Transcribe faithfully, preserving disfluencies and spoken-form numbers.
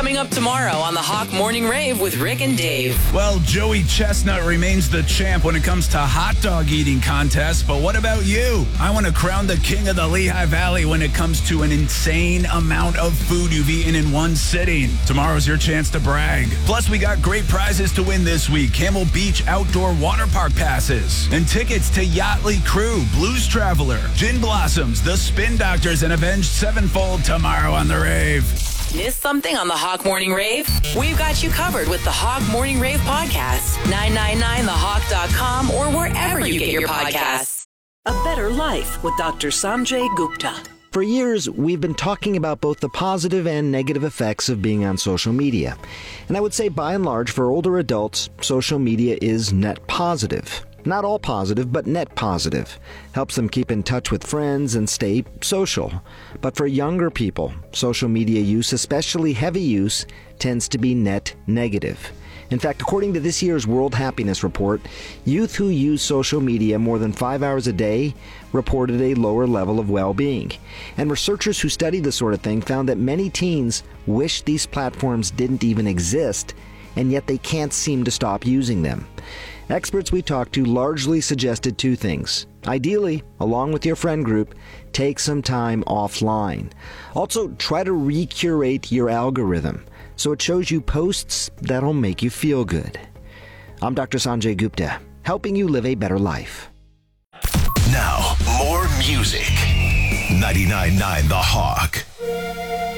Coming up tomorrow on the Hawk Morning Rave with Rick and Dave. Well, Joey Chestnut remains the champ when it comes to hot dog eating contests, but what about you? I want to crown the king of the Lehigh Valley when it comes to an insane amount of food you've eaten in one sitting. Tomorrow's your chance to brag. Plus, we got great prizes to win this week. Camel Beach Outdoor Water Park passes and tickets to Yachtly Crew, Blues Traveler, Gin Blossoms, The Spin Doctors, and Avenged Sevenfold tomorrow on the Rave. Missed something on the Hawk Morning Rave? We've got you covered with the Hawk Morning Rave podcast. nine nine nine the hawk dot com or wherever you get your podcasts. A Better Life with Doctor Sanjay Gupta. For years, we've been talking about both the positive and negative effects of being on social media. And I would say, by and large, for older adults, social media is net positive. Not all positive, but net positive. Helps them keep in touch with friends and stay social. But for younger people, social media use, especially heavy use, tends to be net negative. In fact, according to this year's World Happiness Report, youth who use social media more than five hours a day reported a lower level of well-being. And researchers who study this sort of thing found that many teens wish these platforms didn't even exist, and yet they can't seem to stop using them. Experts we talked to largely suggested two things. Ideally, along with your friend group, take some time offline. Also, try to recurate your algorithm so it shows you posts that'll make you feel good. I'm Doctor Sanjay Gupta, helping you live a better life. Now, more music. ninety-nine point nine The Hawk.